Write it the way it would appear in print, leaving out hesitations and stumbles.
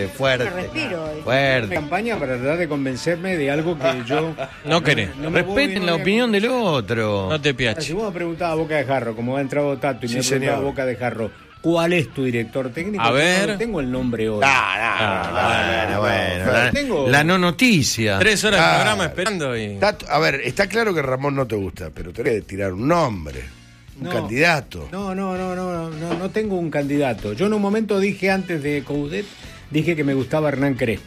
fuerte. Respiro hoy. Fuerte. Campaña para tratar de convencerme de algo que yo No querés. no me voy, Respeten no la voy a- opinión del otro. No te Si piaches. vos me preguntabas a Boca de Jarro, como ha entrado Tato y Sí, me preguntaba a señor. Boca de Jarro, ¿cuál es tu director técnico? A Yo ver. no tengo el nombre hoy. Bueno, tengo- la no noticia. 3 horas de Ah. programa esperando y... A ver, está claro que Ramón no te gusta, pero tenés que tirar un nombre, un No. candidato. No tengo un candidato. Yo en un momento dije, antes de Coudet, dije que me gustaba Hernán Crespo.